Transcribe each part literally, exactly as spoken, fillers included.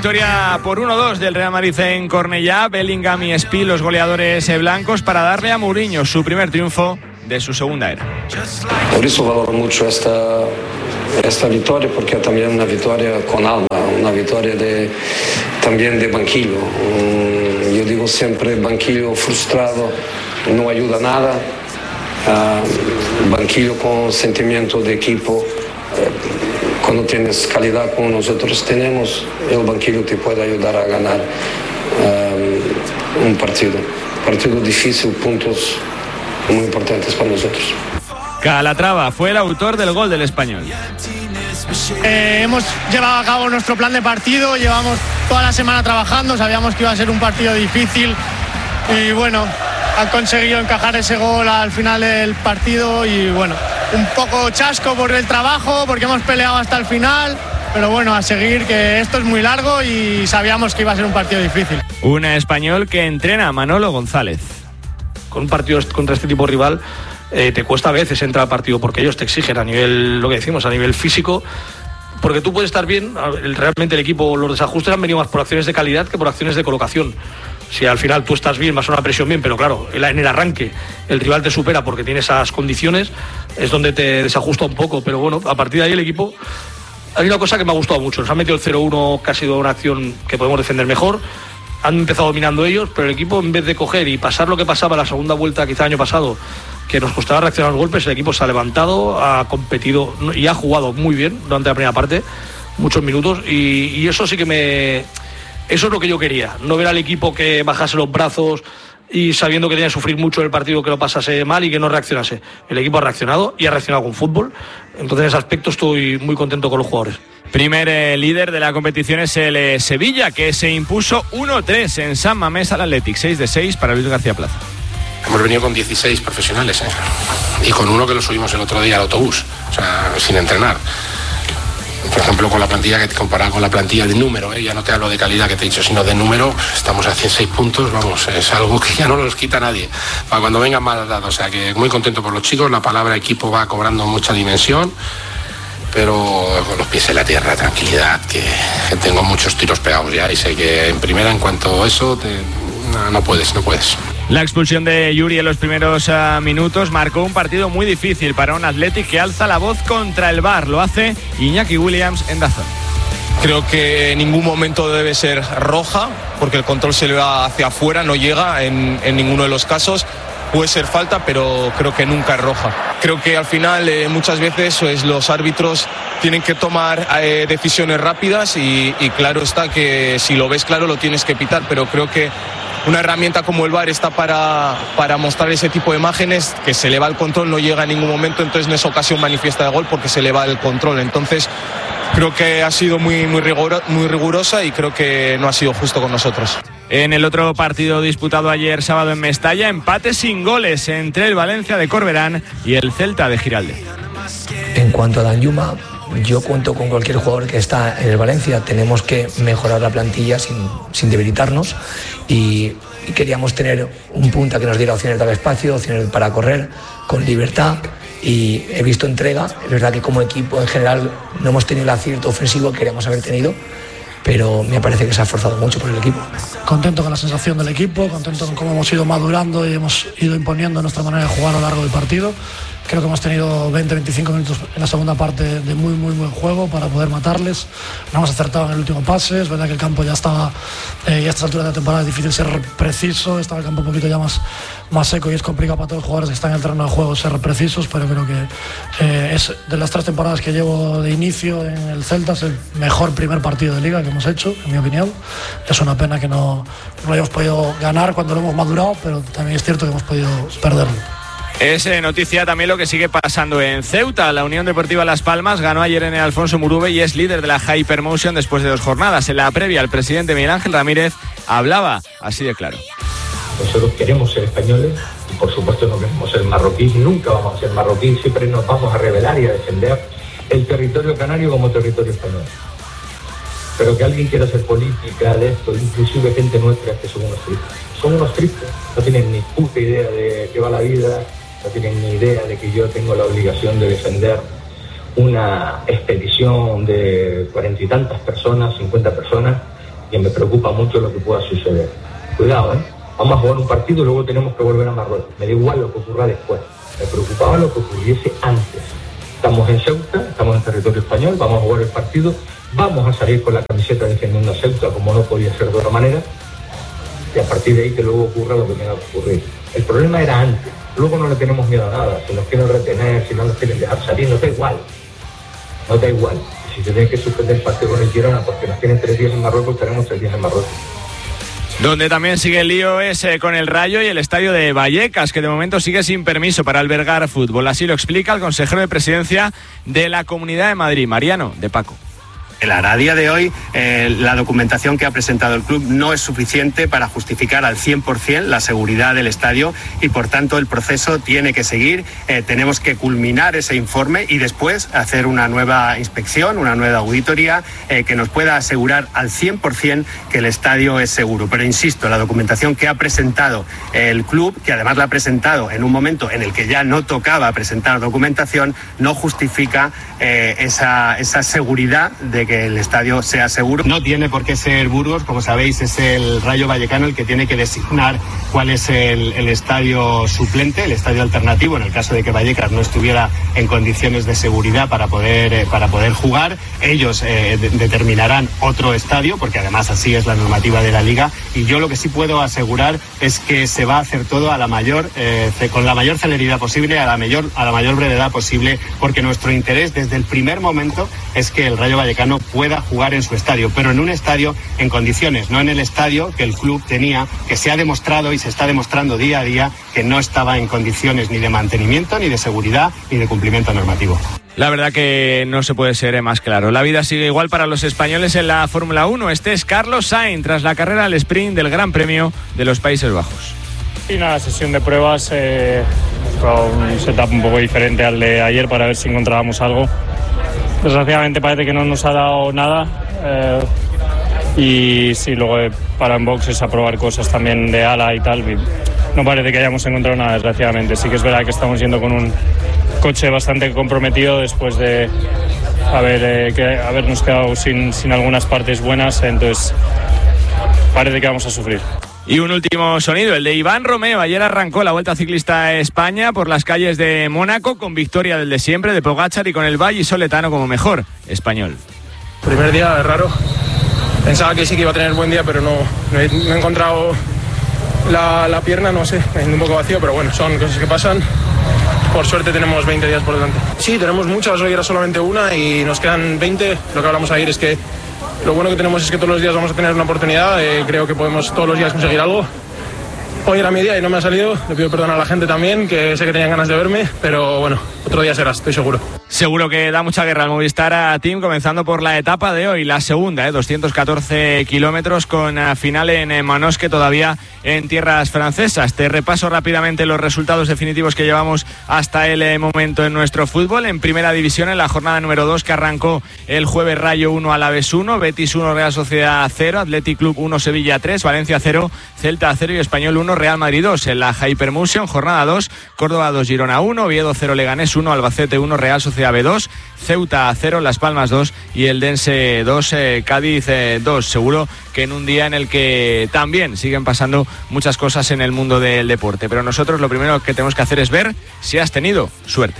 Victoria por uno dos del Real Madrid en Cornellá. Bellingham y Espí, los goleadores blancos, para darle a Mourinho su primer triunfo de su segunda era. Por eso valoro mucho esta, esta victoria, porque también una victoria con alma, una victoria de, también de banquillo. Yo digo siempre, banquillo frustrado no ayuda a nada. Uh, banquillo con sentimiento de equipo. Uh, cuando tienes calidad como nosotros tenemos, el banquillo te puede ayudar a ganar uh, un partido. Partido difícil, puntos muy importantes para nosotros. Calatrava fue el autor del gol del Español. Eh, hemos llevado a cabo nuestro plan de partido, llevamos toda la semana trabajando, sabíamos que iba a ser un partido difícil y bueno, han conseguido encajar ese gol al final del partido y bueno, un poco chasco por el trabajo, porque hemos peleado hasta el final, pero bueno, a seguir, que esto es muy largo y sabíamos que iba a ser un partido difícil. Un español que entrena a Manolo González. Con un partido contra este tipo de rival eh, te cuesta a veces entrar al partido, porque ellos te exigen a nivel, lo que decimos, a nivel físico, porque tú puedes estar bien, realmente el equipo, los desajustes han venido más por acciones de calidad que por acciones de colocación. Si al final tú estás bien, vas a una presión bien, pero claro, en el arranque el rival te supera porque tiene esas condiciones, es donde te desajusta un poco, pero bueno, a partir de ahí el equipo, hay una cosa que me ha gustado mucho, nos han metido el cero uno, que ha sido una acción que podemos defender mejor. Han empezado dominando ellos, pero el equipo, en vez de coger y pasar lo que pasaba la segunda vuelta, quizá el año pasado, que nos costaba reaccionar a los golpes, el equipo se ha levantado, ha competido y ha jugado muy bien durante la primera parte, muchos minutos, y, y eso sí que me... Eso es lo que yo quería, no ver al equipo que bajase los brazos y sabiendo que tenía que sufrir mucho el partido, que lo pasase mal y que no reaccionase. El equipo ha reaccionado y ha reaccionado con fútbol, entonces en ese aspecto estoy muy contento con los jugadores. Primer eh, líder de la competición es el eh, Sevilla, que se impuso uno tres en San Mamés al Athletic, seis de seis para Luis García Plaza. Hemos venido con dieciséis profesionales, ¿eh? Y con uno que lo subimos el otro día al autobús, o sea, sin entrenar. Por ejemplo, con la plantilla, que comparada con la plantilla de número, ¿eh? Ya no te hablo de calidad que te he dicho, sino de número, estamos a dieciséis puntos, vamos, es algo que ya no los quita nadie, para cuando vengan más dados. O sea, que muy contento por los chicos, la palabra equipo va cobrando mucha dimensión, pero con los pies en la tierra, tranquilidad, que, que tengo muchos tiros pegados ya y sé que en primera, en cuanto a eso, te, no, no puedes, no puedes. La expulsión de Yuri en los primeros uh, minutos marcó un partido muy difícil para un Athletic que alza la voz contra el V A R. Lo hace Iñaki Williams en Dazón. Creo que en ningún momento debe ser roja, porque el control se le va hacia afuera, no llega en, en ninguno de los casos. Puede ser falta, pero creo que nunca es roja. Creo que al final eh, muchas veces pues, los árbitros tienen que tomar eh, decisiones rápidas y, y claro está que si lo ves claro lo tienes que pitar, pero creo que una herramienta como el V A R está para, para mostrar ese tipo de imágenes, que se le va el control, no llega en ningún momento, entonces en esa ocasión manifiesta de gol porque se le va el control. Entonces creo que ha sido muy, muy, rigor, muy rigurosa y creo que no ha sido justo con nosotros. En el otro partido disputado ayer sábado en Mestalla, empate sin goles entre el Valencia de Corberán y el Celta de Giraldez. En cuanto a Danjuma, yo cuento con cualquier jugador que está en el Valencia. Tenemos que mejorar la plantilla sin, sin debilitarnos y, y queríamos tener un punta que nos diera opciones de espacio, opciones para correr con libertad, y he visto entrega. Es verdad que como equipo en general no hemos tenido el acierto ofensivo que queríamos haber tenido, pero me parece que se ha esforzado mucho por el equipo. Contento con la sensación del equipo, contento con cómo hemos ido madurando y hemos ido imponiendo nuestra manera de jugar a lo largo del partido. Creo que hemos tenido veinte a veinticinco minutos en la segunda parte de muy muy buen juego para poder matarles. No hemos acertado en el último pase, es verdad que el campo ya estaba, eh, y a estas alturas de la temporada es difícil ser preciso, estaba el campo un poquito ya más, más seco y es complicado para todos los jugadores que están en el terreno de juego ser precisos, pero creo que eh, es de las tres temporadas que llevo de inicio en el Celta, es el mejor primer partido de liga que hemos hecho, en mi opinión. Es una pena que no, no hayamos podido ganar cuando lo hemos madurado, pero también es cierto que hemos podido perderlo. Es eh, noticia también lo que sigue pasando en Ceuta. La Unión Deportiva Las Palmas ganó ayer en el Alfonso Murube y es líder de la Hypermotion después de dos jornadas. En la previa, el presidente Miguel Ángel Ramírez hablaba así de claro. Nosotros queremos ser españoles y por supuesto no queremos ser marroquíes, nunca vamos a ser marroquíes, siempre nos vamos a rebelar y a defender el territorio canario como territorio español. Pero que alguien quiera hacer política de esto, inclusive gente nuestra, que son unos tristes. Son unos tristes, no tienen ni puta idea de qué va la vida, no tienen ni idea de que yo tengo la obligación de defender una expedición de cuarenta y tantas personas, cincuenta personas, y me preocupa mucho lo que pueda suceder. Cuidado, ¿eh? Vamos a jugar un partido y luego tenemos que volver a Marruecos. Me da igual lo que ocurra después. Me preocupaba lo que ocurriese antes. Estamos en Ceuta, estamos en territorio español, vamos a jugar el partido, vamos a salir con la camiseta defendiendo a Ceuta como no podía ser de otra manera, y a partir de ahí que luego ocurra lo que tenga que ocurrir. El problema era antes, luego no le tenemos miedo a nada, si nos quieren retener, si no nos quieren dejar salir, nos da igual, nos da igual. Si se tiene que suspender el partido con el Girona porque nos tienen tres días en Marruecos, tenemos tres días en Marruecos. Donde también sigue el lío es eh, con el Rayo y el estadio de Vallecas, que de momento sigue sin permiso para albergar fútbol. Así lo explica el consejero de presidencia de la Comunidad de Madrid, Mariano de Paco. A día de hoy, eh, la documentación que ha presentado el club no es suficiente para justificar al cien por ciento la seguridad del estadio y, por tanto, el proceso tiene que seguir. Eh, tenemos que culminar ese informe y después hacer una nueva inspección, una nueva auditoría eh, que nos pueda asegurar al cien por ciento que el estadio es seguro. Pero, insisto, la documentación que ha presentado el club, que además la ha presentado en un momento en el que ya no tocaba presentar documentación, no justifica eh, esa, esa seguridad de que el estadio sea seguro. No tiene por qué ser Burgos, como sabéis es el Rayo Vallecano el que tiene que designar cuál es el, el estadio suplente, el estadio alternativo, en el caso de que Vallecas no estuviera en condiciones de seguridad para poder, eh, para poder jugar. Ellos eh, de, determinarán otro estadio, porque además así es la normativa de la Liga, y yo lo que sí puedo asegurar es que se va a hacer todo a la mayor, eh, con la mayor celeridad posible, a la mayor, a la mayor brevedad posible, porque nuestro interés desde el primer momento es que el Rayo Vallecano pueda jugar en su estadio, pero en un estadio en condiciones, no en el estadio que el club tenía, que se ha demostrado y se está demostrando día a día que no estaba en condiciones ni de mantenimiento, ni de seguridad, ni de cumplimiento normativo. La verdad que no se puede ser más claro. La vida sigue igual para los españoles en la Fórmula uno. Este es Carlos Sainz tras la carrera al sprint del Gran Premio de los Países Bajos. Y nada, sesión de pruebas, eh, un setup un poco diferente al de ayer para ver si encontrábamos algo. Desgraciadamente parece que no nos ha dado nada eh, y sí, luego he parado en boxes a probar cosas también de ala y tal. Y no parece que hayamos encontrado nada, desgraciadamente. Sí que es verdad que estamos yendo con un coche bastante comprometido después de haber, eh, que, habernos quedado sin, sin algunas partes buenas, entonces parece que vamos a sufrir. Y un último sonido, el de Iván Romeo. Ayer arrancó la Vuelta Ciclista a España por las calles de Mónaco con victoria del de siempre, de Pogačar, y con el Valle Soletano como mejor español. Primer día es raro. Pensaba que sí que iba a tener buen día, pero no, no, he, no he encontrado la, la pierna, no sé, un poco vacío, pero bueno, son cosas que pasan. Por suerte tenemos veinte días por delante. Sí, tenemos muchas, hoy era solamente una y nos quedan veinte. Lo que hablamos ayer es que lo bueno que tenemos es que todos los días vamos a tener una oportunidad. Eh, creo que podemos todos los días conseguir algo. Hoy era mi día y no me ha salido. Le pido perdón a la gente también, que sé que tenían ganas de verme, pero bueno, otro día será, estoy seguro. Seguro que da mucha guerra al Movistar a Team, comenzando por la etapa de hoy, la segunda, ¿eh? doscientos catorce kilómetros con final en Manosque, todavía en tierras francesas. Te repaso rápidamente los resultados definitivos que llevamos hasta el momento en nuestro fútbol. En primera división, en la jornada número dos, que arrancó el jueves, Rayo uno, Alavés uno, Betis uno, Real Sociedad cero, Athletic Club uno, Sevilla tres, Valencia cero, Celta cero y Español uno, Real Madrid dos. En la Hypermotion, jornada dos, Córdoba dos, Girona uno, Oviedo cero, Leganés uno, Albacete uno, Real Sociedad B dos, Ceuta cero, Las Palmas dos y el Dense dos, eh, Cádiz eh, dos. Seguro que en un día en el que también siguen pasando muchas cosas en el mundo del deporte, pero nosotros lo primero que tenemos que hacer es ver si has tenido suerte.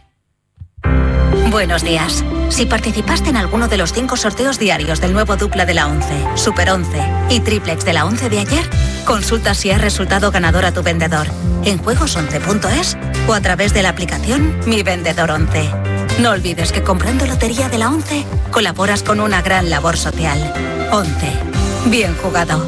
Buenos días. Si participaste en alguno de los cinco sorteos diarios del nuevo dupla de la once, Super once y triplex de la once de ayer, consulta si has resultado ganador a tu vendedor en juegos once punto es o a través de la aplicación Mi Vendedor once. No olvides que comprando lotería de la once colaboras con una gran labor social. once. Bien jugado.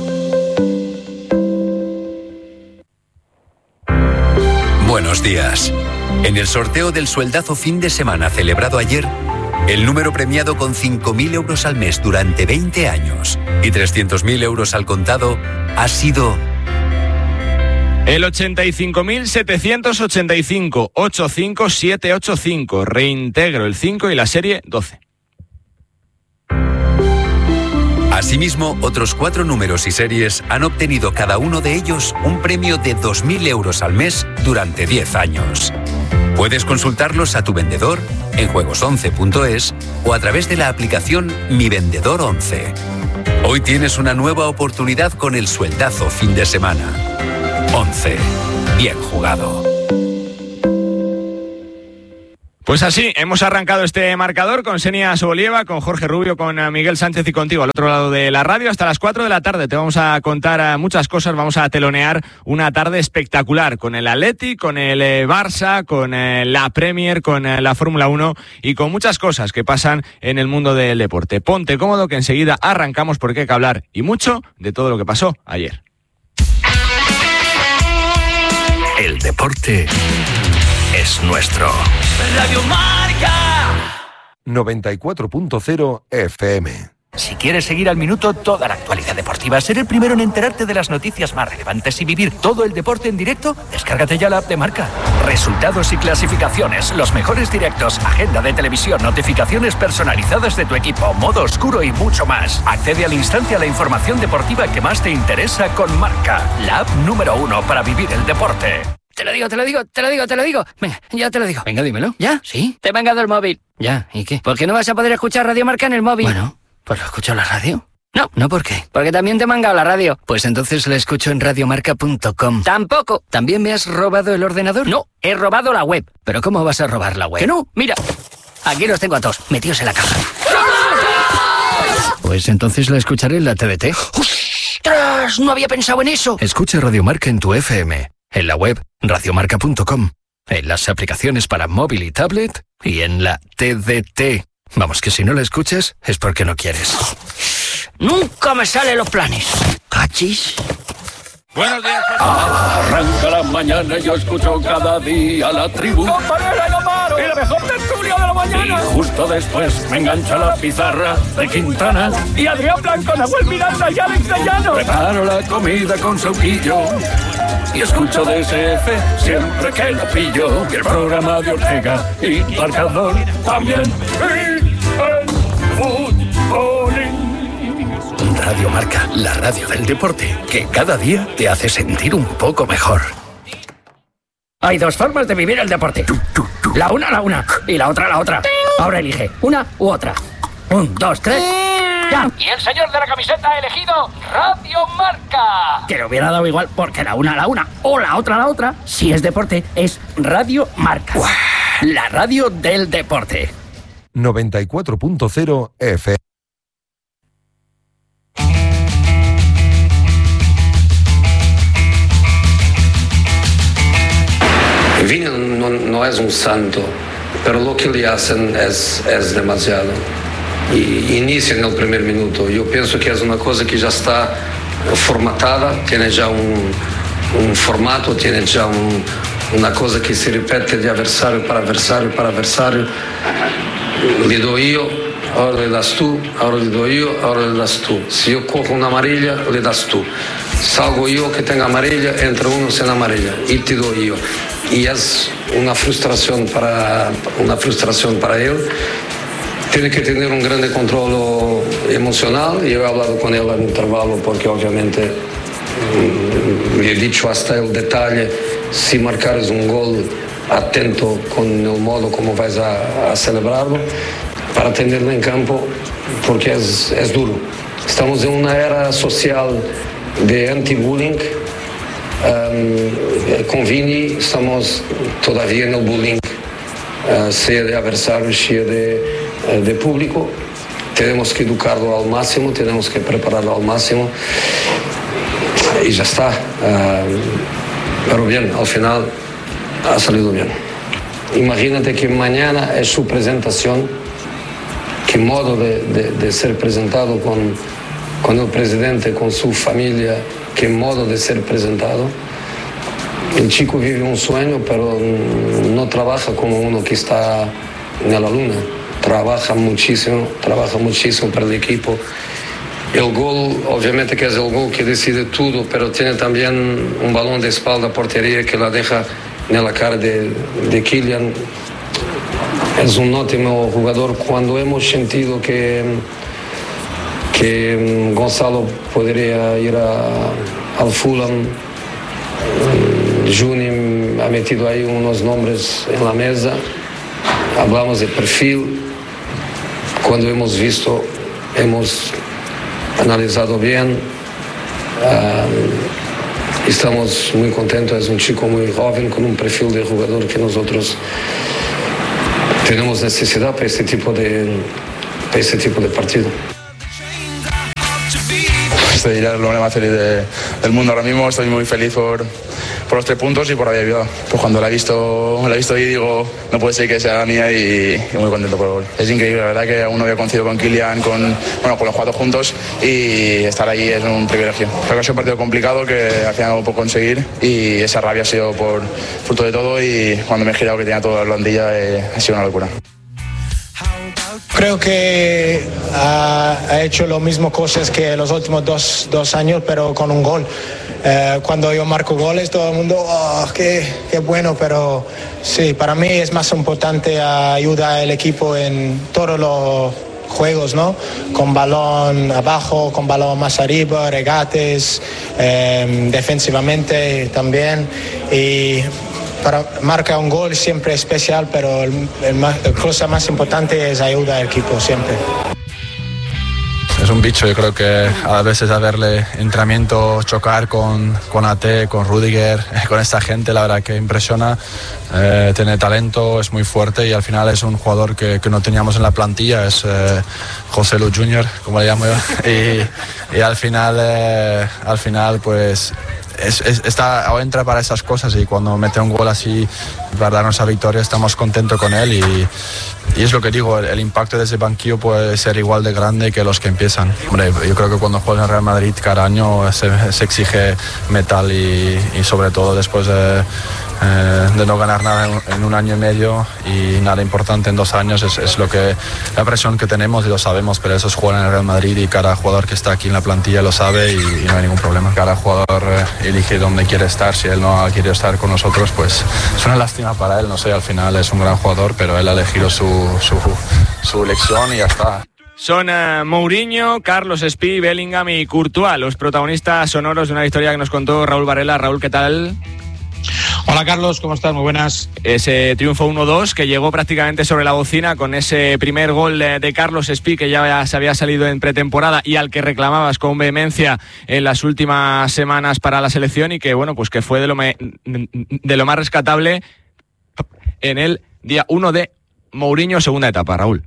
Buenos días. En el sorteo del sueldazo fin de semana celebrado ayer, el número premiado con cinco mil euros al mes durante veinte años y trescientos mil euros al contado ha sido el ochenta y cinco mil setecientos ochenta y cinco, ochenta y cinco setecientos ochenta y cinco. Reintegro el cinco y la serie doce. Asimismo, otros cuatro números y series han obtenido cada uno de ellos un premio de dos mil euros al mes durante diez años. Puedes consultarlos a tu vendedor en juegos once punto es o a través de la aplicación Mi Vendedor once. Hoy tienes una nueva oportunidad con el sueldazo fin de semana. Once. Bien jugado. Pues así, hemos arrancado este marcador con Xenia Sobolieva, con Jorge Rubio, con Miguel Sánchez y contigo al otro lado de la radio. Hasta las cuatro de la tarde te vamos a contar muchas cosas, vamos a telonear una tarde espectacular con el Atleti, con el Barça, con la Premier, con la Fórmula uno y con muchas cosas que pasan en el mundo del deporte. Ponte cómodo que enseguida arrancamos porque hay que hablar y mucho de todo lo que pasó ayer. El deporte es nuestro. Radio Marca noventa y cuatro punto cero F M. Si quieres seguir al minuto toda la actualidad deportiva, ser el primero en enterarte de las noticias más relevantes y vivir todo el deporte en directo, descárgate ya la app de Marca. Resultados y clasificaciones, los mejores directos, agenda de televisión, notificaciones personalizadas de tu equipo, modo oscuro y mucho más. Accede al instante a la información deportiva que más te interesa con Marca, la app número uno para vivir el deporte. Te lo digo, te lo digo, te lo digo, te lo digo. Venga, ya te lo digo. Venga, dímelo. ¿Ya? ¿Sí? Te he mangado el móvil. Ya, ¿y qué? ¿Por qué no vas a poder escuchar Radio Marca en el móvil? Bueno, pues lo escucho en la radio. No, ¿no por qué? Porque también te he mangado la radio. Pues entonces la escucho en radiomarca punto com. Tampoco. ¿También me has robado el ordenador? No, he robado la web. ¿Pero cómo vas a robar la web? Que no, mira. Aquí los tengo a todos, metidos en la caja. Pues entonces la escucharé en la T D T. ¡Ostras! No había pensado en eso. Escucha Radio Marca en tu F M. En la web radiomarca punto com, en las aplicaciones para móvil y tablet y en la T D T. Vamos, que si no la escuchas es porque no quieres. Nunca me salen los planes. ¿Cachis? Buenos días. Arranca la mañana y yo escucho cada día la tribu. ¡Compañera y Omar! ¡Y la mejor tertulia de la mañana! Y justo después me engancha la pizarra de Quintana. Y Adrián Blanco, Nahuel Miranda y Alex de Llano. Preparo la comida con sauquillo y escucho D S F siempre que lo pillo. Y el programa de Ortega y Marcador también. Y el futbolín. Radio Marca, la radio del deporte, que cada día te hace sentir un poco mejor. Hay dos formas de vivir el deporte. La una, la una, y la otra, la otra. Ahora elige, una u otra. Un, dos, tres, ya. Y el señor de la camiseta ha elegido Radio Marca. Que le hubiera dado igual, porque la una, la una, o la otra, la otra, si es deporte, es Radio Marca. ¡Uah! La radio del deporte. noventa y cuatro punto cero F M. Vini no, no es un santo, pero lo que le hacen es, es demasiado. Y inicia en el primer minuto. Yo pienso que es una cosa que ya está formatada, tiene ya un, un formato, tiene ya un, una cosa que se repite de adversario para adversario para adversario. Le doy yo, ahora le das tú, ahora le doy yo, ahora le das tú. Si yo cojo una amarilla, le das tú. Salgo yo que tenga amarilla, entra uno sin amarilla y te doy yo. Y es una frustración para, una frustración para él. Tiene que tener un gran control emocional. Yo he hablado con él en intervalo porque obviamente le he dicho hasta el detalle, si marcares un gol, atento con el modo como vais a, a celebrarlo, para tenerlo en campo, porque es, es duro. Estamos en una era social de anti-bullying. Um, con Vini estamos todavía en el bullying, uh, sea de adversarios, sea de, uh, de público. Tenemos que educarlo al máximo, tenemos que prepararlo al máximo y ya está. Uh, pero bien, al final ha salido bien. Imagínate que mañana es su presentación, qué modo de, de, de ser presentado con, con el presidente, con su familia, qué modo de ser presentado. El chico vive un sueño, pero no trabaja como uno que está en la luna. Trabaja muchísimo, trabaja muchísimo para el equipo. El gol, obviamente que es el gol que decide todo, pero tiene también un balón de espalda a portería que la deja en la cara de, de Kylian. Es un ótimo jugador. Cuando hemos sentido que, que Gonzalo podría ir a, al Fulham, Juni ha metido ahí unos nombres en la mesa, hablamos de perfil. Cuando hemos visto, hemos analizado bien. Uh, estamos muy contentos, es un chico muy joven con un perfil de jugador que nosotros tenemos necesidad para este tipo de, para este tipo de partido. Te diría lo más feliz de, del mundo ahora mismo. Estoy muy feliz por, por los tres puntos y por haber ayudado. Pues cuando la he visto, la he visto y digo, no puede ser que sea la mía, y, y muy contento por el gol. Es increíble, la verdad, que aún no había conocido con Kylian, con, bueno, con los cuatro juntos, y estar allí es un privilegio. Creo que ha sido un partido complicado que al final no puedo conseguir, y esa rabia ha sido por fruto de todo, y cuando me he girado que tenía toda la blandilla eh, ha sido una locura. Creo que ha, ha hecho lo mismo cosas que los últimos dos, dos años, pero con un gol. Eh, cuando yo marco goles, todo el mundo, oh, qué, qué bueno, pero sí, para mí es más importante ayudar al equipo en todos los juegos, ¿no? Con balón abajo, con balón más arriba, regates, eh, defensivamente también. Y para marcar un gol siempre es especial, pero el, el más, la cosa más importante es ayudar al equipo siempre. Es un bicho, yo creo que a veces a verle entrenamiento, chocar con, con A T, con Rudiger, con esta gente, la verdad que impresiona. Eh, tiene talento, es muy fuerte, y al final es un jugador que, que no teníamos en la plantilla, es eh, José Lu junior, como le llamo yo, y, y al final, eh, al final pues es, es, está, o entra para esas cosas, y cuando mete un gol así para darnos esa victoria estamos contentos con él, y, y es lo que digo, el, el impacto de ese banquillo puede ser igual de grande que los que empiezan. Hombre, yo creo que cuando juegas en Real Madrid cada año se, se exige metal, y, y sobre todo después de, eh, de no ganar nada en, en un año y medio y nada importante en dos años, es, es lo que la presión que tenemos, y lo sabemos, pero esos juegan en el Real Madrid y cada jugador que está aquí en la plantilla lo sabe, y, y no hay ningún problema. Cada jugador eh, elige dónde quiere estar. Si él no ha querido estar con nosotros, pues es una lástima para él, no sé, al final es un gran jugador, pero él ha elegido su, su, su elección y ya está. Son uh, Mourinho, Carlos Espí, Bellingham y Courtois, los protagonistas sonoros de una historia que nos contó Raúl Varela. Raúl, ¿qué tal? Hola Carlos, ¿cómo estás? Muy buenas. Ese triunfo uno dos que llegó prácticamente sobre la bocina con ese primer gol de Carlos Espí, que ya se había salido en pretemporada y al que reclamabas con vehemencia en las últimas semanas para la selección, y que bueno, pues que fue de lo, me, de lo más rescatable en el día uno de Mourinho, segunda etapa, Raúl.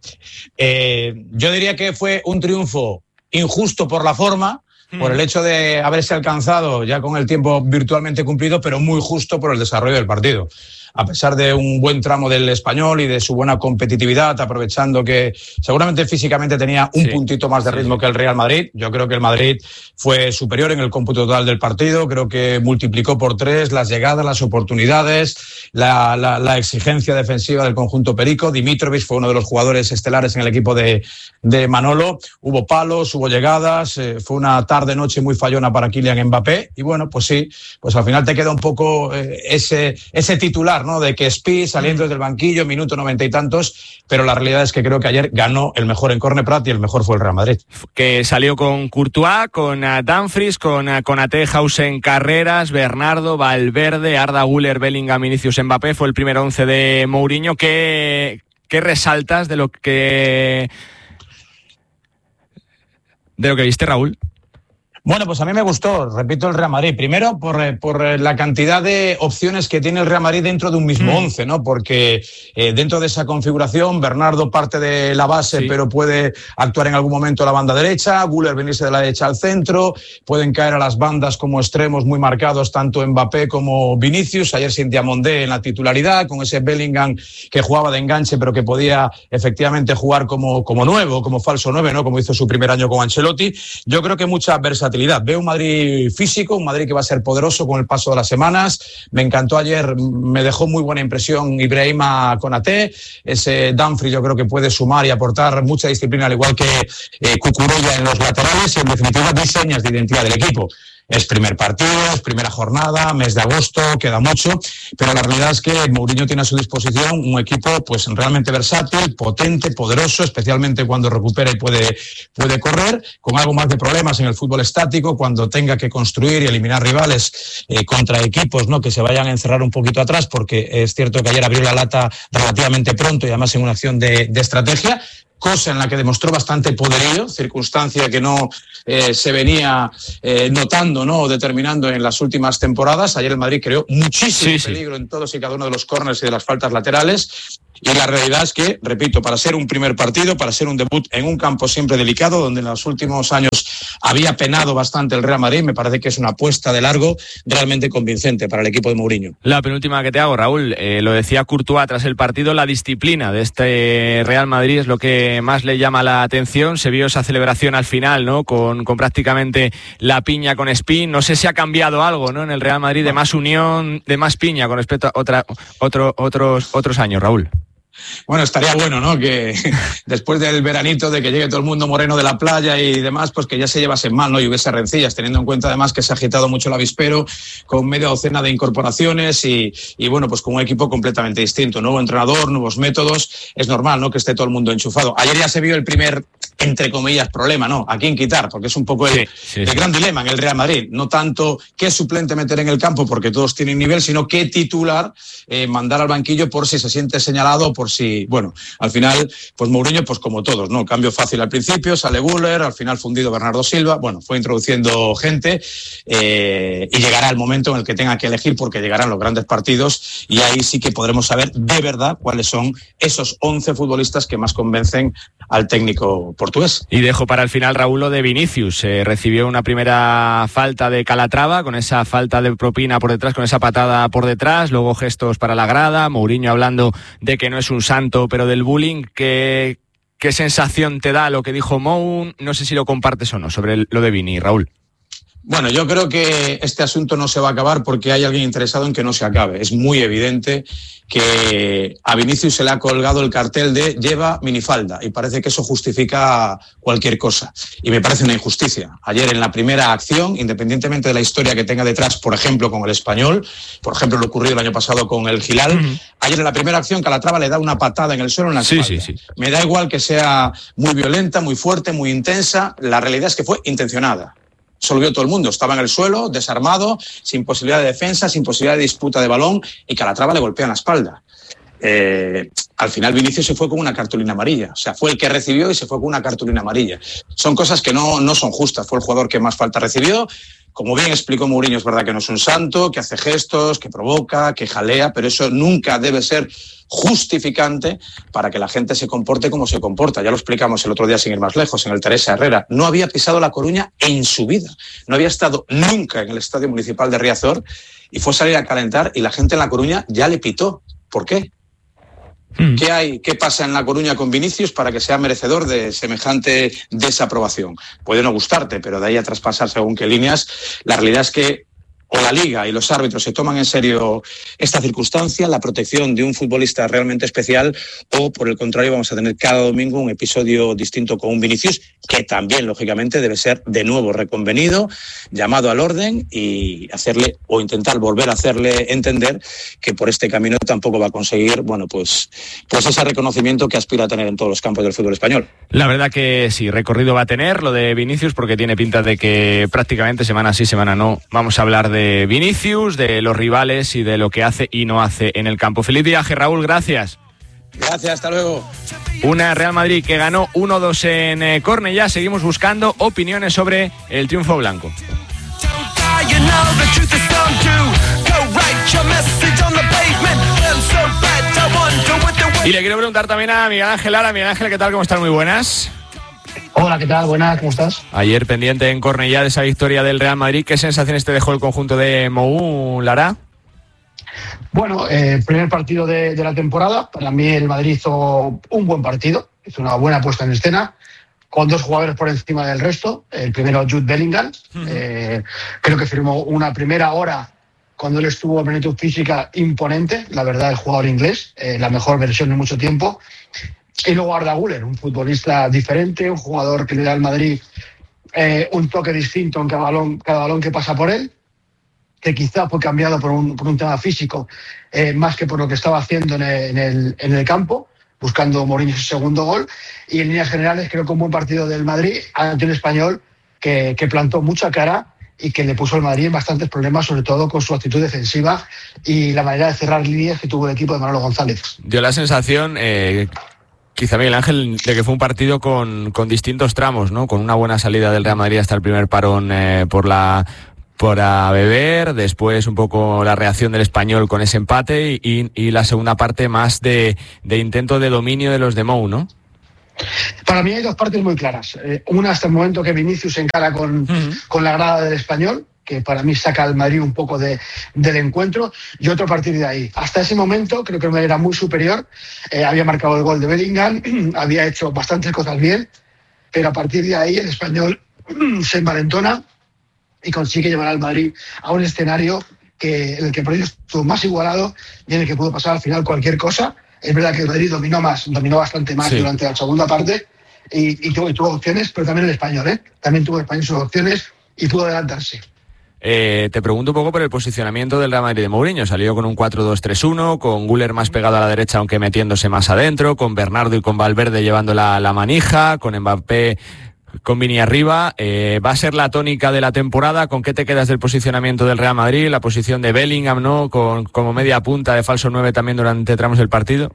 Eh, yo diría que fue un triunfo injusto por la forma, por el hecho de haberse alcanzado ya con el tiempo virtualmente cumplido, pero muy justo por el desarrollo del partido. A pesar de un buen tramo del Español y de su buena competitividad, aprovechando que seguramente físicamente tenía un sí, puntito más de ritmo sí, que el Real Madrid, yo creo que el Madrid fue superior en el cómputo total del partido. Creo que multiplicó por tres las llegadas, las oportunidades, la, la, la exigencia defensiva del conjunto perico. Dimitrovic fue uno de los jugadores estelares en el equipo de, de Manolo. Hubo palos, hubo llegadas, eh, fue una tarde-noche muy fallona para Kylian Mbappé, y bueno, pues sí, pues al final te queda un poco eh, ese, ese titular, ¿no? De que Espí saliendo desde el banquillo, minuto noventa y tantos, pero la realidad es que creo que ayer ganó el mejor en Corne Prat y el mejor fue el Real Madrid. Que salió con Courtois, con uh, Dumfries, con uh, Konaté, Hausen, Carreras, Bernardo, Valverde, Arda Güler, Bellingham, Vinicius, Mbappé. Fue el primer once de Mourinho. ¿Qué, qué resaltas de lo que de lo que viste, Raúl? Bueno, pues a mí me gustó, repito, el Real Madrid. Primero, por, por la cantidad de opciones que tiene el Real Madrid dentro de un mismo mm. once, ¿no? Porque eh, dentro de esa configuración, Bernardo parte de la base, sí, pero puede actuar en algún momento a la banda derecha, Güler venirse de la derecha al centro, pueden caer a las bandas como extremos muy marcados, tanto Mbappé como Vinicius. Ayer sin Diamondé en la titularidad, con ese Bellingham que jugaba de enganche, pero que podía efectivamente jugar como, como nuevo, como falso nueve, ¿no? Como hizo su primer año con Ancelotti. Yo creo que mucha versatilidad. Veo un Madrid físico, un Madrid que va a ser poderoso con el paso de las semanas. Me encantó ayer, me dejó muy buena impresión Ibrahima Konaté. Ese Dumfries yo creo que puede sumar y aportar mucha disciplina, al igual que eh, Cucurella en los laterales, y en definitiva diseños de identidad del equipo. Es primer partido, es primera jornada, mes de agosto, queda mucho, pero la realidad es que Mourinho tiene a su disposición un equipo pues realmente versátil, potente, poderoso, especialmente cuando recupera y puede, puede correr, con algo más de problemas en el fútbol estático, cuando tenga que construir y eliminar rivales eh, contra equipos, ¿no?, que se vayan a encerrar un poquito atrás, porque es cierto que ayer abrió la lata relativamente pronto y además en una acción de, de estrategia. cosa en la que demostró bastante poderío, circunstancia que no eh, se venía eh, notando, ¿no?, o determinando en las últimas temporadas. Ayer el Madrid creó muchísimo sí, peligro sí. en todos y cada uno de los córners y de las faltas laterales. Y la realidad es que, repito, para ser un primer partido, para ser un debut en un campo siempre delicado, donde en los últimos años había penado bastante el Real Madrid, me parece que es una apuesta de largo realmente convincente para el equipo de Mourinho. La penúltima que te hago, Raúl, eh, lo decía Courtois tras el partido, la disciplina de este Real Madrid es lo que más le llama la atención. Se vio esa celebración al final, ¿no?, con, con prácticamente la piña con Spin. No sé si ha cambiado algo, ¿no?, en el Real Madrid, de más unión, de más piña con respecto a otra, otro, otros, otros años, Raúl. Bueno, estaría bueno, ¿no?, que después del veranito, de que llegue todo el mundo moreno de la playa y demás, pues que ya se llevasen mal, ¿no?, y hubiese rencillas, teniendo en cuenta además que se ha agitado mucho el avispero con media docena de incorporaciones y, y bueno, pues con un equipo completamente distinto, nuevo entrenador, nuevos métodos. Es normal, ¿no?, que esté todo el mundo enchufado. Ayer ya se vio el primer, entre comillas, problema, ¿no?, a quién quitar, porque es un poco el, sí, sí, el sí. gran dilema en el Real Madrid. No tanto qué suplente meter en el campo, porque todos tienen nivel, sino qué titular eh, mandar al banquillo por si se siente señalado, por si, bueno, al final, pues Mourinho, pues como todos, ¿no? Cambio fácil al principio, sale Güler, al final fundido Bernardo Silva, bueno, fue introduciendo gente eh, y llegará el momento en el que tenga que elegir, porque llegarán los grandes partidos y ahí sí que podremos saber de verdad cuáles son esos once futbolistas que más convencen al técnico portugués. Y dejo para el final, Raúl, lo de Vinicius. Eh, recibió una primera falta de Calatrava, con esa falta de propina por detrás, con esa patada por detrás, luego gestos para la grada, Mourinho hablando de que no es un santo, pero del bullying. ¿Qué, qué sensación te da lo que dijo Mou? No sé si lo compartes o no, sobre el, lo de Vini, Raúl. Bueno, yo creo que este asunto no se va a acabar porque hay alguien interesado en que no se acabe. Es muy evidente que a Vinicius se le ha colgado el cartel de lleva minifalda y parece que eso justifica cualquier cosa. Y me parece una injusticia. Ayer en la primera acción, independientemente de la historia que tenga detrás, por ejemplo, con el Español, por ejemplo, lo ocurrido el año pasado con el Gilal, uh-huh. ayer en la primera acción Calatrava le da una patada en el suelo en la espalda. Sí, sí, sí. Me da igual que sea muy violenta, muy fuerte, muy intensa. La realidad es que fue intencionada. Se lo vio todo el mundo, estaba en el suelo, desarmado, sin posibilidad de defensa, sin posibilidad de disputa de balón, y Calatrava le golpea en la espalda. Eh, al final Vinicius se fue con una cartulina amarilla, o sea, fue el que recibió y se fue con una cartulina amarilla. Son cosas que no, no son justas. Fue el jugador que más falta recibió. Como bien explicó Mourinho, es verdad que no es un santo, que hace gestos, que provoca, que jalea, pero eso nunca debe ser justificante para que la gente se comporte como se comporta. Ya lo explicamos el otro día sin ir más lejos, en el Teresa Herrera. No había pisado La Coruña en su vida. No había estado nunca en el Estadio Municipal de Riazor y fue salir a calentar y la gente en La Coruña ya le pitó. ¿Por qué? ¿Qué hay? ¿Qué pasa en La Coruña con Vinicius para que sea merecedor de semejante desaprobación? Puede no gustarte, pero de ahí a traspasar según qué líneas, la realidad es que o la Liga y los árbitros se toman en serio esta circunstancia, la protección de un futbolista realmente especial, o por el contrario vamos a tener cada domingo un episodio distinto con un Vinicius que también lógicamente debe ser de nuevo reconvenido, llamado al orden y hacerle o intentar volver a hacerle entender que por este camino tampoco va a conseguir, bueno, pues, pues ese reconocimiento que aspira a tener en todos los campos del fútbol español. La verdad que sí, recorrido va a tener lo de Vinicius porque tiene pinta de que prácticamente semana sí, semana no vamos a hablar de de Vinicius, de los rivales y de lo que hace y no hace en el campo. Feliz viaje, Raúl, gracias. Gracias, hasta luego. Una Real Madrid que ganó uno dos en eh, Cornellá. Seguimos buscando opiniones sobre el triunfo blanco. Y le quiero preguntar también a Miguel Ángel Lara. Miguel Ángel, ¿qué tal? ¿Cómo están? Muy buenas. Hola, ¿qué tal? Buenas, ¿cómo estás? Ayer pendiente en Cornellá de esa victoria del Real Madrid. ¿Qué sensaciones te dejó el conjunto de Mou, Lara? Bueno, eh, primer partido de, de la temporada. Para mí el Madrid hizo un buen partido, hizo una buena puesta en escena, con dos jugadores por encima del resto. El primero, Jude Bellingham. Uh-huh. Eh, creo que firmó una primera hora cuando él estuvo en plenitud física imponente. La verdad, el jugador inglés, eh, la mejor versión en mucho tiempo. Y luego Arda Güler, un futbolista diferente, un jugador que le da al Madrid eh, un toque distinto en cada balón, cada balón que pasa por él, que quizá fue cambiado por un, por un tema físico, eh, más que por lo que estaba haciendo en el, en el, en el campo, buscando Mourinho su segundo gol. Y en líneas generales creo que un buen partido del Madrid ante un Español que, que plantó mucha cara y que le puso al Madrid en bastantes problemas, sobre todo con su actitud defensiva y la manera de cerrar líneas que tuvo el equipo de Manolo González. Dio la sensación... Eh... Quizá, Miguel Ángel, de que fue un partido con, con distintos tramos, ¿no? Con una buena salida del Real Madrid hasta el primer parón eh, por la por a beber, después un poco la reacción del Español con ese empate y, y la segunda parte más de, de intento de dominio de los de Mou, ¿no? Para mí hay dos partes muy claras. Eh, una hasta el momento que Vinicius se encara con, uh-huh. con la grada del Español, que para mí saca al Madrid un poco de, del encuentro, y otro a partir de ahí. Hasta ese momento creo que el Madrid era muy superior, eh, había marcado el gol de Bellingham, había hecho bastantes cosas bien, pero a partir de ahí el Español se envalentona y consigue llevar al Madrid a un escenario que, en el que el partido estuvo más igualado y en el que pudo pasar al final cualquier cosa. Es verdad que el Madrid dominó más, dominó bastante más sí. durante la segunda parte y, y, tuvo, y tuvo opciones, pero también el Español, ¿eh? También tuvo el Español sus opciones y pudo adelantarse. Eh, te pregunto un poco por el posicionamiento del Real Madrid de Mourinho. Salió con un cuatro dos tres uno, con Güler más pegado a la derecha aunque metiéndose más adentro, con Bernardo y con Valverde llevando la, la manija, con Mbappé, con Vini arriba. Eh, ¿Va a ser la tónica de la temporada? ¿Con qué te quedas del posicionamiento del Real Madrid? La posición de Bellingham, ¿no? Con, como media punta de falso nueve también durante tramos del partido.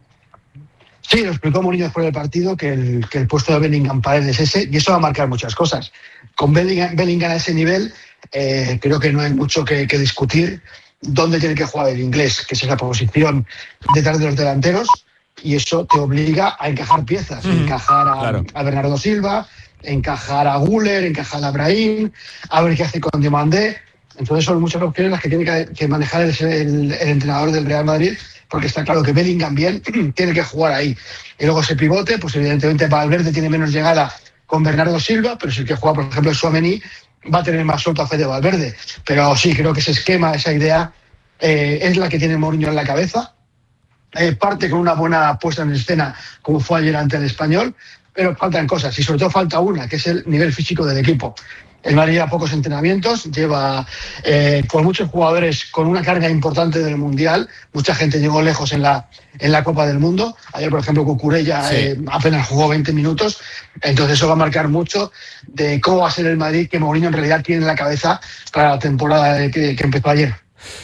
Sí, lo explicó Mourinho después del partido, que el, que el puesto de Bellingham para él es ese, y eso va a marcar muchas cosas. Con Bellingham, Bellingham a ese nivel, eh, creo que no hay mucho que, que discutir dónde tiene que jugar el inglés, que es la posición detrás de los delanteros, y eso te obliga a encajar piezas, mm, encajar a, claro. a Bernardo Silva, encajar a Güler, encajar a Brahim, a ver qué hace con Diomandé. Entonces son muchas opciones las que tiene que, que manejar el, el, el entrenador del Real Madrid, porque está claro que Bellingham bien tiene que jugar ahí. Y luego ese pivote, pues evidentemente Valverde tiene menos llegada con Bernardo Silva, pero si el que juega, por ejemplo, el Tchouaméni va a tener más suelto a Fede Valverde. Pero sí, creo que ese esquema, esa idea, eh, es la que tiene Mourinho en la cabeza. Eh, parte con una buena puesta en escena, como fue ayer ante el Español, pero faltan cosas, y sobre todo falta una, que es el nivel físico del equipo. El Madrid lleva pocos entrenamientos, lleva eh, con muchos jugadores con una carga importante del Mundial. Mucha gente llegó lejos en la, en la Copa del Mundo. Ayer, por ejemplo, Cucurella sí. eh, apenas jugó veinte minutos. Entonces eso va a marcar mucho de cómo va a ser el Madrid que Mourinho en realidad tiene en la cabeza para la temporada que, que empezó ayer.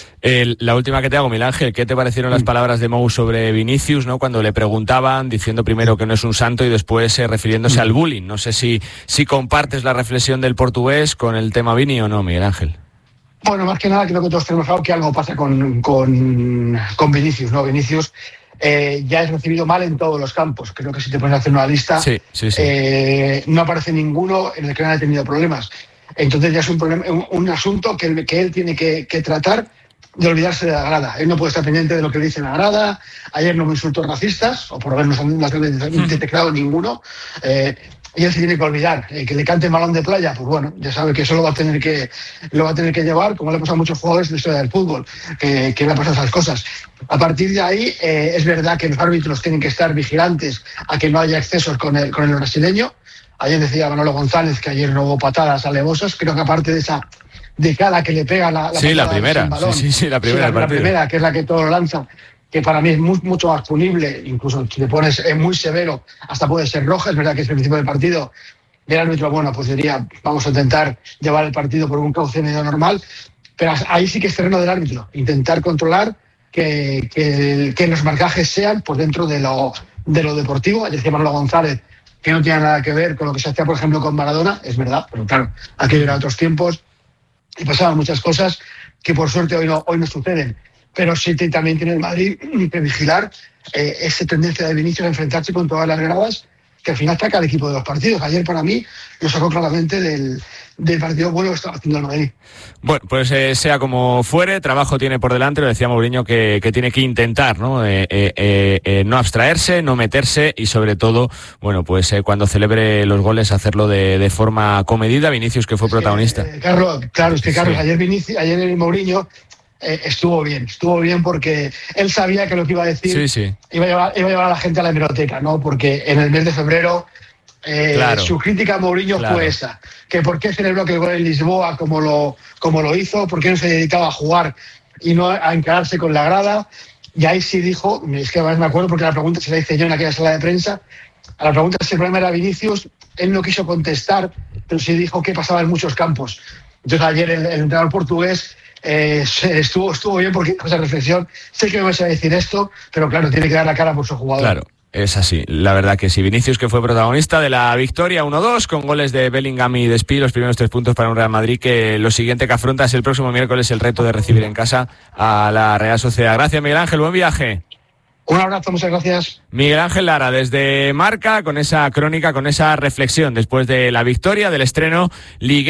El, la última que te hago, Miguel Ángel, ¿qué te parecieron las palabras de Mou sobre Vinicius, ¿no? Cuando le preguntaban, diciendo primero que no es un santo y después eh, refiriéndose al bullying? No sé si, si compartes la reflexión del portugués con el tema Vini o no, Miguel Ángel. Bueno, más que nada creo que todos tenemos claro que algo pasa con, con, con Vinicius, ¿no? Vinicius eh, ya es recibido mal en todos los campos. Creo que si te pones a hacer una lista, sí, sí, sí. Eh, no aparece ninguno en el que no haya tenido problemas. Entonces ya es un, problema, un, un asunto que, que él tiene que, que tratar de olvidarse de la grada. Él no puede estar pendiente de lo que dice la grada. Ayer no me insultó racistas, o por lo menos no han detectado ninguno. Eh, y él se tiene que olvidar. Eh, que le cante balón de playa, pues bueno, ya sabe que eso lo va a tener que, lo va a tener que llevar, como le ha pasado a muchos jugadores de la historia del fútbol, que, que le han pasado esas cosas. A partir de ahí, eh, es verdad que los árbitros tienen que estar vigilantes a que no haya excesos con el, con el brasileño. Ayer decía Manolo González que ayer no hubo patadas alevosas. Creo que aparte de esa de cada que le pega la, la sí, la primera. Balón, sí, sí, sí, la primera. Sí, la, la primera, que es la que todo lo lanza, que para mí es muy, mucho más punible, incluso si le pones es muy severo, hasta puede ser roja. Es verdad que es el principio del partido. Y el árbitro, bueno, pues diría, vamos a intentar llevar el partido por un cauce medio normal, pero ahí sí que es terreno del árbitro, intentar controlar que, que, que los marcajes sean pues dentro de lo, de lo deportivo. Ayer decía Manolo González que no tiene nada que ver con lo que se hacía, por ejemplo, con Maradona, es verdad, pero claro, aquello era otros tiempos y pasaban muchas cosas que por suerte hoy no, hoy no suceden. Pero sí también tiene el Madrid que vigilar eh, esa tendencia de Vinicius a enfrentarse con todas las gradas, que al final saca al equipo de los partidos. Ayer para mí lo sacó claramente del, del partido bueno que estaba haciendo el Madrid. Bueno, pues eh, sea como fuere, trabajo tiene por delante, lo decía Mourinho, que, que tiene que intentar, ¿no? Eh, eh, eh, no abstraerse, no meterse y sobre todo, bueno, pues eh, cuando celebre los goles hacerlo de, de forma comedida. Vinicius, que fue protagonista. Eh, Carlos, claro, es que Carlos, sí. ayer Vinicius, ayer el Mourinho Eh, estuvo bien, estuvo bien porque él sabía que lo que iba a decir sí, sí. Iba, a llevar, iba a llevar a la gente a la hemeroteca, ¿no? Porque en el mes de febrero eh, claro. su crítica a Mourinho claro. fue esa, que por qué celebró que el gol en Lisboa como lo, como lo hizo, por qué no se dedicaba a jugar y no a encararse con la grada. Y ahí sí dijo, es que además me acuerdo porque la pregunta se la hice yo en aquella sala de prensa, a la pregunta si el problema era Vinicius, él no quiso contestar, pero sí dijo que pasaba en muchos campos. Entonces ayer el, el entrenador portugués Eh, estuvo, estuvo bien porque esa reflexión, sé que me vas a decir esto, pero claro, tiene que dar la cara por su jugador. Claro. Es así, la verdad que sí. Vinicius, que fue protagonista de la victoria uno dos con goles de Bellingham y de Spi, los primeros tres puntos para un Real Madrid que lo siguiente que afronta es el próximo miércoles el reto de recibir en casa a la Real Sociedad. Gracias, Miguel Ángel, buen viaje. Un abrazo, muchas gracias. Miguel Ángel Lara desde Marca con esa crónica, con esa reflexión después de la victoria del estreno Ligue